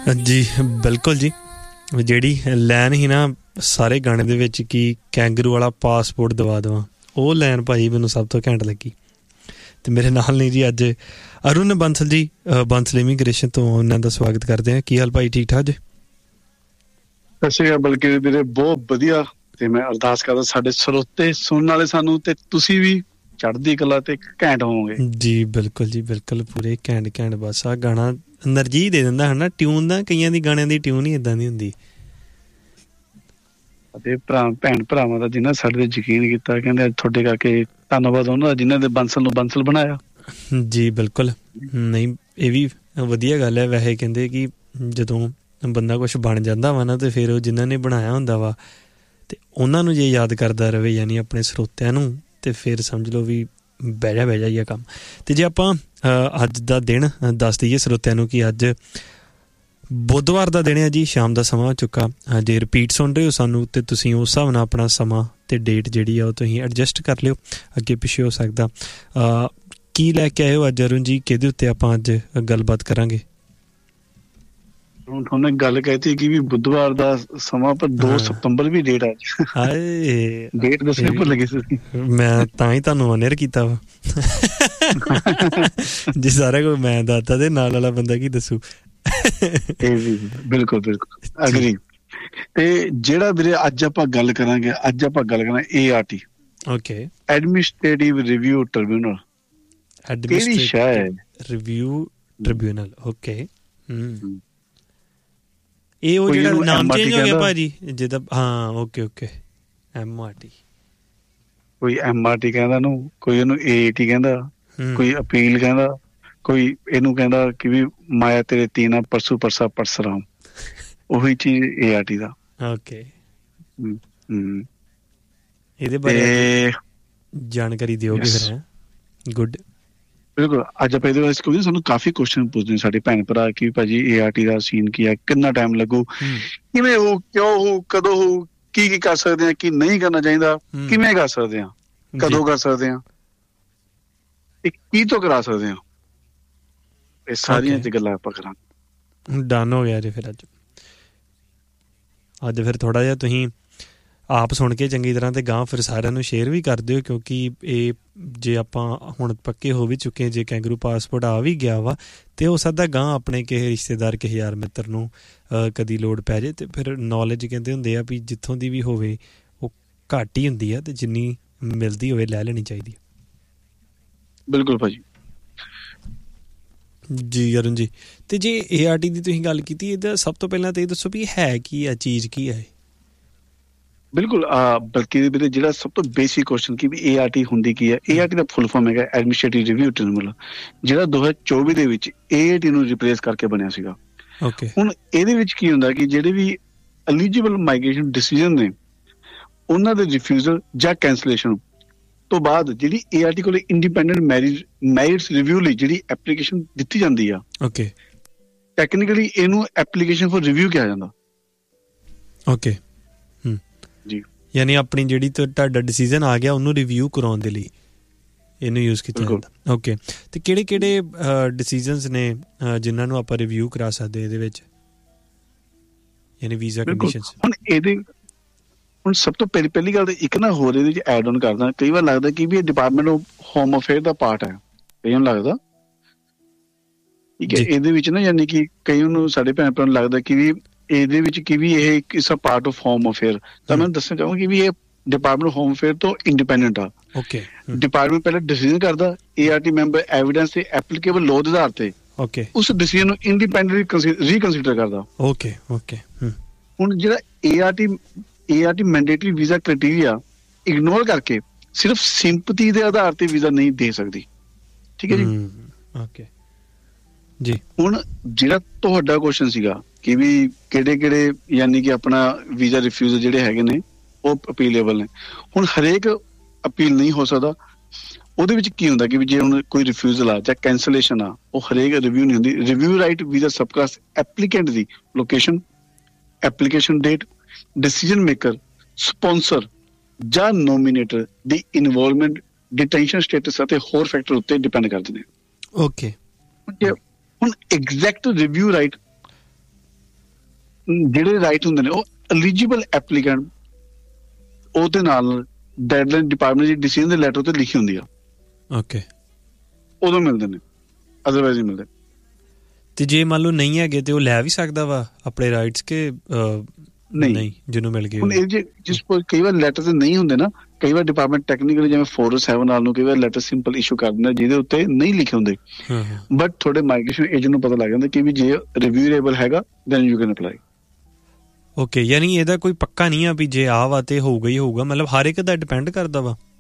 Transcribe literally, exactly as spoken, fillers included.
ਜੀ ਬਿਲਕੁਲ ਜੀ, ਜਿਹੜੀ ਲਾਈਨ ਸੀ ਨਾ ਸਾਰੇ ਗਾਣੇ ਦੇ ਵਿੱਚ ਕਿ ਕੈਂਗਰੂ ਵਾਲਾ ਪਾਸਪੋਰਟ ਦਵਾ ਦੇਵਾਂ, ਉਹ ਲਾਈਨ ਭਾਈ ਮੈਨੂੰ ਸਭ ਤੋਂ ਘੈਂਟ ਲੱਗੀ। ਅਤੇ ਮੇਰੇ ਨਾਲ ਨਹੀਂ ਜੀ ਅੱਜ ਅਰੁਣ ਬੰਸਲ ਜੀ, ਬੰਸਲ ਇਮੀਗ੍ਰੇਸ਼ਨ ਤੋਂ, ਉਹਨਾਂ ਦਾ ਸਵਾਗਤ ਕਰਦੇ ਹਾਂ। ਕੀ ਹਾਲ ਭਾਈ, ਠੀਕ ਠਾਕ ਜੀ? ਸਤਿ ਸ਼੍ਰੀ ਅਕਾਲ ਬਲਕਿ ਵੀਰੇ, ਬਹੁਤ ਵਧੀਆ। ਤੇ ਮੈਂ ਅਰਦਾਸ ਕਰਦਾ ਸਾਡੇ ਸਰੋਤੇ ਸੁਣਨ ਵਾਲੇ ਸਾਨੂੰ ਤੇ ਤੁਸੀਂ ਵੀ ਚੜ੍ਹਦੀ ਕਲਾ ਤੇ ਘੈਂਟ ਹੋਵੋਗੇ। ਜੀ ਬਿਲਕੁਲ ਜੀ ਬਿਲਕੁਲ, ਪੂਰੇ ਘੈਂਟ ਘੈਂਟ। ਬਸ ਆਹ ਗਾਣਾ ਐਨਰਜੀ ਦੇ ਦਿੰਦਾ ਹੈ ਨਾ, ਟਿਊਨ ਦਾ। ਕਈਆਂ ਦੀ ਗਾਣਿਆਂ ਦੀ ਟਿਊਨ ਹੀ ਇੱਦਾਂ ਦੀ ਹੁੰਦੀ। ਅਤੇ ਭਰਾ ਭੈਣ ਭਰਾਵਾਂ ਦਾ ਜਿਨ੍ਹਾਂ ਸਾਡੇ ਤੇ ਯਕੀਨ ਕੀਤਾ, ਕਹਿੰਦੇ ਤੁਹਾਡੇ ਕਰਕੇ ਧੰਨਵਾਦ ਉਹਨਾਂ ਦਾ ਜਿਨ੍ਹਾਂ ਦੇ ਬੰਸਲ ਨੂੰ ਬੰਸਲ ਬਣਾਇਆ। ਜੀ ਬਿਲਕੁਲ। ਨਹੀਂ, ਇਹ ਵੀ ਵਧੀਆ ਗੱਲ ਹੈ। ਵੈਸੇ ਕਹਿੰਦੇ ਕਿ ਜਦੋਂ ਬੰਦਾ ਕੁਛ ਬਣ ਜਾਂਦਾ ਵਾ ਨਾ, ਤੇ ਫਿਰ ਉਹ ਜਿਨ੍ਹਾਂ ਨੇ ਬਣਾਇਆ ਹੁੰਦਾ ਵਾ ਤੇ ਉਹਨਾਂ ਨੂੰ ਜੇ ਯਾਦ ਕਰਦਾ ਰਹੇ, ਯਾਨੀ ਆਪਣੇ ਸਰੋਤਿਆਂ ਨੂੰ, ਤੇ ਫਿਰ ਸਮਝ ਲਓ ਵੀ ਬਹਿ ਜਾ ਬਹਿ ਜਾ ਹੀ ਆ ਕੰਮ। ਅਤੇ ਜੇ ਆਪਾਂ ਅੱਜ ਦਾ ਦਿਨ ਦੱਸ ਦਈਏ ਸਰੋਤਿਆਂ ਨੂੰ ਕਿ ਅੱਜ ਬੁੱਧਵਾਰ ਦਾ ਦਿਨ ਹੈ ਜੀ, ਸ਼ਾਮ ਦਾ ਸਮਾਂ ਹੋ ਚੁੱਕਾ। ਜੇ ਰਿਪੀਟ ਸੁਣ ਰਹੇ ਹੋ ਸਾਨੂੰ, ਅਤੇ ਤੁਸੀਂ ਉਸ ਹਿਸਾਬ ਨਾਲ ਆਪਣਾ ਸਮਾਂ ਅਤੇ ਡੇਟ ਜਿਹੜੀ ਆ ਉਹ ਤੁਸੀਂ ਐਡਜਸਟ ਕਰ ਲਿਓ, ਅੱਗੇ ਪਿੱਛੇ ਹੋ ਸਕਦਾ। ਕੀ ਲੈ ਕੇ ਆਏ ਹੋ ਅੱਜ ਅਰੁਣ ਜੀ? ਕਿਹਦੇ ਉੱਤੇ ਆਪਾਂ ਅੱਜ ਗੱਲਬਾਤ ਕਰਾਂਗੇ? ਹੁਣ ਤੁਹਾਨੂੰ ਗੱਲ ਕਹਿਤੀ ਕਿ ਵੀ ਬੁੱਧਵਾਰ ਦਾ ਸਮਾਂ, ਪਰ ਦੋ ਸਤੰਬਰ ਵੀ ਡੇਟ ਆ। ਹਾਏ, ਡੇਟ ਦੱਸਣੀ ਭੁੱਲ ਗਏ ਸੀ। ਮੈਂ ਤਾਂ ਹੀ ਤੁਹਾਨੂੰ ਅਨੇਅਰ ਕੀਤਾ ਵਾ। ਜੇ ਸਾਰਾ ਕੁਝ ਮੈਂ ਦੱਸਦਾ ਤੇ ਨਾਲ ਵਾਲਾ ਬੰਦਾ ਕੀ ਦੱਸੂ? ਬਿਲਕੁਲ ਬਿਲਕੁਲ ਅਗਰੀ। ਤੇ ਜਿਹੜਾ ਵੀਰੇ ਅੱਜ ਆਪਾਂ ਗੱਲ ਕਰਾਂਗੇ, ਅੱਜ ਆਪਾਂ ਗੱਲ ਕਰਾਂਗੇ A R T, okay, administrative review tribunal. ਕਿਹੜੀ ਸ਼ਾਹ ਹੈ? Review tribunal, okay. ਹਮ ਇਹ ਉਹ ਜਿਹੜਾ ਨਾਮ ਚੇਂਜ ਹੋ ਗਿਆ ਭਾਜੀ ਜਿਹਦਾ? ਹਾਂ, okay okay, M R T. ਕੋਈ ਐਮ ਆਰ ਟੀ ਕਹਿੰਦਾ ਨੂੰ, ਕੋਈ ਇਹਨੂੰ ਏ ਟੀ ਕਹਿੰਦਾ, ਕੋਈ ਅਪੀਲ ਕਹਿੰਦਾ, ਕੋਈ ਇਹਨੂੰ ਕਹਿੰਦਾ ਕਿ ਵੀ ਮਾਇਆ ਤੇਰੇ ਤੀਨਾ ਪਰਸੂ ਪਰਸਾ ਪਰਸਰਾਮ। ਉਹੀ ਚੀਜ਼ A R T the. Okay. ਹਮ ਇਹਦੇ ਬਾਰੇ ਜਾਣਕਾਰੀ ਦਿਓਗੇ ਫਿਰ? ਗੁੱਡ। ਬਿਲਕੁਲ। ਅੱਜ ਆਪਾਂ ਇਹਦੇ ਬਾਰੇ ਕਿਉਂਕਿ ਸਾਨੂੰ ਕਾਫੀ ਕੁਐਸਚਨ ਪੁੱਛਦੇ ਨੇ ਸਾਡੇ ਭੈਣ ਭਰਾ ਕਿ ਭਾਜੀ A R T the scene ਕੀ ਆ, ਕਿੰਨਾ ਟਾਈਮ ਲੱਗੂ, ਕਿਵੇਂ ਹੋਊ, ਕਿਉਂ ਹੋਊ, ਕਦੋਂ ਹੋਊ, ਕੀ ਕੀ ਕਰ ਸਕਦੇ ਹਾਂ, ਕੀ ਨਹੀਂ ਕਰਨਾ ਚਾਹੀਦਾ, ਕਿਵੇਂ ਕਰ ਸਕਦੇ ਹਾਂ, ਕਦੋਂ ਕਰ ਸਕਦੇ ਹਾਂ, ਤੇ ਕੀ ਤੋਂ ਕਰਾ ਸਕਦੇ ਹਾਂ। ਇਹ ਸਾਰੀਆਂ ਚ ਗੱਲਾਂ ਆਪਾਂ ਕਰਾਂਗੇ। ਡਨ ਹੋ ਗਿਆ ਜੀ ਫਿਰ। ਅੱਜ ਅੱਜ ਫਿਰ ਥੋੜ੍ਹਾ ਜਿਹਾ ਤੁਸੀਂ ਆਪ ਸੁਣ ਕੇ ਚੰਗੀ ਤਰ੍ਹਾਂ ਤੇ ਗਾਂਹ ਫਿਰ ਸਾਰਿਆਂ ਨੂੰ ਸ਼ੇਅਰ ਵੀ ਕਰ ਦਿਓ, ਕਿਉਂਕਿ ਇਹ ਜੇ ਆਪਾਂ ਹੁਣ ਪੱਕੇ ਹੋ ਵੀ ਚੁੱਕੇ, ਜੇ ਕੈਂਗਰੂ ਪਾਸਪੋਰਟ ਆ ਵੀ ਗਿਆ ਵਾ, ਤੇ ਹੋ ਸਕਦਾ ਗਾਂਹ ਆਪਣੇ ਕਿਸੇ ਰਿਸ਼ਤੇਦਾਰ, ਕਿਸੇ ਯਾਰ ਮਿੱਤਰ ਨੂੰ ਕਦੀ ਲੋੜ ਪੈ ਜਾਏ। ਤੇ ਫਿਰ ਨੌਲੇਜ ਕਹਿੰਦੇ ਹੁੰਦੇ ਆ ਵੀ ਜਿੱਥੋਂ ਦੀ ਵੀ ਹੋਵੇ ਉਹ ਘੱਟ ਹੀ ਹੁੰਦੀ ਆ, ਤੇ ਜਿੰਨੀ ਮਿਲਦੀ ਹੋਵੇ ਲੈ ਲੈਣੀ ਚਾਹੀਦੀ ਹੈ। ਬਿਲਕੁਲ ਭਾਜੀ। ਜੀ ਅਰੁਣ ਜੀ, ਤੇ ਜੇ ਏ ਆਰ ਟੀ ਦੀ ਤੁਸੀਂ ਗੱਲ ਕੀਤੀ, ਇਹਦਾ ਸਭ ਤੋਂ ਪਹਿਲਾਂ ਤਾਂ ਇਹ ਦੱਸੋ ਵੀ ਹੈ ਕੀ ਆ, ਚੀਜ਼ ਕੀ ਹੈ? ਬਿਲਕੁਲ। ਬਲਕਿ ਵੀਰੇ ਜਿਹੜਾ ਸਭ ਤੋਂ ਬੇਸਿਕ ਕੁਐਸਚਨ ਕਿ ਵੀ ਏ ਆਰ ਟੀ ਹੁੰਦੀ ਕੀ ਹੈ, A R T the full form ਹੈਗਾ ਐਡਮਿਨਿਸਟ੍ਰੇਟਿਵ ਰਿਵਿਊ ਟ੍ਰਿਬਿਊਨਲ, ਜਿਹੜਾ ਦੋ ਹਜ਼ਾਰ ਚੌਵੀ ਦੇ ਵਿੱਚ ਏ ਆਰ ਟੀ ਨੂੰ ਰਿਪਲੇਸ ਕਰਕੇ ਬਣਿਆ ਸੀਗਾ। ਓਕੇ। ਹੁਣ ਇਹਦੇ ਵਿੱਚ ਕੀ ਹੁੰਦਾ ਕਿ ਜਿਹੜੇ ਵੀ ਐਲੀਜੀਬਲ ਮਾਈਗ੍ਰੇਸ਼ਨ ਡਿਸੀਜਨ ਨੇ, ਉਹਨਾਂ ਦੇ ਰਿਫਿਊਜ਼ਲ ਜਾਂ ਕੈਂਸਲੇਸ਼ਨ ਤੋਂ ਬਾਅਦ ਜਿਹੜੀ ਏ ਆਰ ਟੀ ਕੋਲ ਇੰਡੀਪੈਂਡੈਂਟ ਮੈਰਿਜ ਮੈਰਿਟਸ ਰਿਵਿਊ ਲਈ ਜਿਹੜੀ ਐਪਲੀਕੇਸ਼ਨ ਦਿੱਤੀ ਜਾਂਦੀ ਆ, ਓਕੇ, ਟੈਕਨੀਕਲੀ ਇਹਨੂੰ ਐਪਲੀਕੇਸ਼ਨ ਫॉर ਰਿਵਿਊ ਕਿਹਾ ਜਾਂਦਾ। ਓਕੇ ਜੀ, ਯਾਨੀ ਆਪਣੀ ਜਿਹੜੀ ਤੁਹਾਡਾ ਡਿਸੀਜ਼ਨ ਆ ਗਿਆ ਉਹਨੂੰ ਰਿਵਿਊ ਕਰਾਉਣ ਦੇ ਲਈ ਇਹਨੂੰ ਯੂਜ਼ ਕੀਤਾ ਜਾਂਦਾ। ਓਕੇ। ਅਤੇ ਕਿਹੜੇ ਕਿਹੜੇ ਡਿਸੀਜ਼ਨਸ ਨੇ ਜਿਨ੍ਹਾਂ ਨੂੰ ਆਪਾਂ ਰਿਵਿਊ ਕਰਾ ਸਕਦੇ ਇਹਦੇ ਵਿੱਚ, ਯਾਨੀ ਵੀਜ਼ਾ ਕੰਡੀਸ਼ਨਸ? ਹੁਣ ਇਹਦੇ ਹੁਣ ਸਭ ਤੋਂ ਪਹਿਲੀ ਪਹਿਲੀ ਗੱਲ ਤਾਂ ਇੱਕ ਨਾ ਹੋਰ ਇਹਦੇ ਵਿੱਚ ਐਡ ਔਨ ਕਰਦਾ, ਕਈ ਵਾਰ ਲੱਗਦਾ ਕਿ ਵੀ ਇਹ department of home affair the part ਹੈ, ਕਈਆਂ ਨੂੰ ਲੱਗਦਾ। ਠੀਕ ਹੈ। ਇਹਦੇ ਵਿੱਚ ਨਾ ਯਾਨੀ ਕਿ ਕਈ ਨੂੰ ਸਾਡੇ ਭੈਣ ਭਰਾ ਨੂੰ ਲੱਗਦਾ ਕਿ ਵੀ ਇਹਦੇ ਵਿੱਚ ਕਿ ਵੀ ਇਹ ਇਸ ਪਾਰਟ ਆਫ ਹੋਮ ਅਫੇਅਰ। ਤਾਂ ਮੈਂ ਦੱਸਣਾ ਚਾਹੂੰਗਾ ਕਿ ਵੀ ਇਹ ਡਿਪਾਰਟਮੈਂਟ ਹੋਮ ਅਫੇਅਰ ਤੋਂ ਇੰਡੀਪੈਂਡੈਂਟ ਆ। ਓਕੇ। ਡਿਪਾਰਟਮੈਂਟ ਪਹਿਲਾਂ ਡਿਸੀਜ਼ਨ ਕਰਦਾ, A R T member evidence ਤੇ ਐਪਲੀਕੇਬਲ ਲਾਅ ਦੇ ਆਧਾਰ ਤੇ ਓਕੇ ਉਸ ਡਿਸੀਜ਼ਨ ਨੂੰ ਇੰਡੀਪੈਂਡੈਂਟਲੀ ਰੀਕਨਸੀਡਰ ਕਰਦਾ। Okay okay. ਹੁਣ ਜਿਹੜਾ A R T A R T mandatory visa criteria ignore ਕਰਕੇ ਸਿਰਫ ਸਿੰਪਥੀ ਦੇ ਆਧਾਰ ਤੇ ਵੀਜ਼ਾ ਨਹੀਂ ਦੇ ਸਕਦੀ। ਠੀਕ ਹੈ ਜੀ। ਓਕੇ ਜੀ। ਹੁਣ ਜਿਹੜਾ ਤੁਹਾਡਾ ਕੁਐਸਚਨ ਸੀਗਾ ਕਿ ਵੀ ਕਿਹੜੇ ਕਿਹੜੇ ਯਾਨੀ ਕਿ ਆਪਣਾ ਵੀਜ਼ਾ ਰਿਫਿਊਜ਼ਲ ਜਿਹੜੇ ਹੈਗੇ ਨੇ ਉਹ ਅਪੀਲੇਬਲ ਨੇ। ਹੁਣ ਹਰੇਕ ਅਪੀਲ ਨਹੀਂ ਹੋ ਸਕਦਾ। ਉਹਦੇ ਵਿੱਚ ਕੀ ਹੁੰਦਾ ਕਿ ਵੀ ਜੇ ਹੁਣ ਕੋਈ ਰਿਫਿਊਜ਼ਲ ਆ ਜਾਂ ਕੈਂਸਲੇਸ਼ਨ ਆ, ਉਹ ਹਰੇਕ ਰਿਵਿਊ ਨਹੀਂ ਹੁੰਦੀ। ਰਿਵਿਊ ਰਾਈਟ ਵੀਜ਼ਾ ਸਬਕਲਾਸ ਐਪਲੀਕੈਂਟ ਦੀ location, application date, decision maker, sponsor ਜਾਂ ਨੋਮੀਨੇਟਰ ਦੀ ਇਨਵੋਲਵਮੈਂਟ, ਡਿਟੈਂਸ਼ਨ ਸਟੇਟਸ ਅਤੇ ਹੋਰ ਫੈਕਟਰ ਉੱਤੇ ਡਿਪੈਂਡ ਕਰਦੇ ਨੇ। ਓਕੇ। ਹੁਣ ਐਗਜ਼ੈਕਟ ਰਿਵਿਊ ਰਾਈਟ ਜਿਹੜੇ ਰਾਈਟ ਹੁੰਦੇ ਨੇ ਉਹ ਐਲੀਜੀਬਲ ਐਪਲੀਕੈਂਟ ਉਹਦੇ ਨਾਲ ਡੈਡਲਾਈਨ ਡਿਪਾਰਟਮੈਂਟ ਦੀ ਡਿਸੀਜਨ ਦੇ ਲੈਟਰ ਤੇ ਲਿਖੀ ਹੁੰਦੀ ਆ। ਓਕੇ, ਉਦੋਂ ਮਿਲਦੇ ਨੇ, ਅਦਰਵਾਈਜ਼ ਨਹੀਂ ਮਿਲਦੇ। ਤੇ ਜੇ ਮੰਨ ਲਓ ਨਹੀਂ ਹੈਗੇ ਤੇ ਉਹ ਲੈ ਵੀ ਸਕਦਾ ਵਾ ਆਪਣੇ ਰਾਈਟਸ ਕੇ ਨਹੀਂ ਜਿਹਨੂੰ ਮਿਲ ਗਏ? ਹੁਣ ਇਹ ਜੇ ਜਿਸ ਕਈ ਵਾਰ ਲੈਟਰ ਤੇ ਨਹੀਂ ਹੁੰਦੇ ਨਾ, ਕਈ ਵਾਰ ਡਿਪਾਰਟਮੈਂਟ ਟੈਕਨੀਕਲੀ ਜਿਵੇਂ ਫੋਰ ਸੈਵਨ ਨਾਲ ਨੂੰ ਕਈ ਵਾਰ ਲੈਟਰ ਸਿੰਪਲ ਇਸ਼ੂ ਕਰ ਦਿੰਦਾ ਜਿਹਦੇ ਉੱਤੇ ਨਹੀਂ ਲਿਖੇ ਹੁੰਦੇ, ਬਟ ਤੁਹਾਡੇ ਮਾਈਗ੍ਰੇਸ਼ਨ ਏਜੰਟ ਨੂੰ ਪਤਾ ਲੱਗ ਜਾਂਦਾ ਕਿ ਵੀ ਜੇ ਰਿਵਿਊਏਬਲ ਹੈਗਾ then you can apply. Okay, ਯਾਨੀ ਇਹਦਾ ਕੋਈ ਪੱਕਾ ਨਹੀਂ ਆ ਵੀ ਜੇ ਆ ਵਾ ਤੇ ਹੋਊਗਾ ਹੀ ਹੋਊਗਾ, ਮਤਲਬ ਹਰ ਇੱਕ ਦਾ ਡਿਪੈਂਡ ਕਰਦਾ ਵਾ।